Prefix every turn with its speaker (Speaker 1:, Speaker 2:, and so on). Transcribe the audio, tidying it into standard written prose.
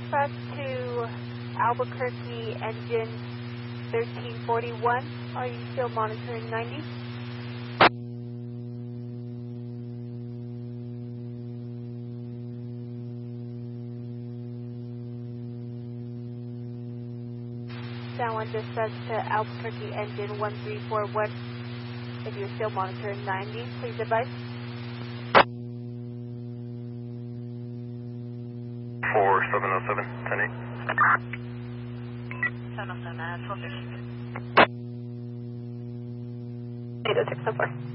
Speaker 1: dispatch to Albuquerque engine 1341. Are you still monitoring 90? San Juan dispatch to Albuquerque engine 1341. If you're still monitoring 90, please advise.
Speaker 2: 4707, 10-8.
Speaker 3: 707, 12
Speaker 1: 80604.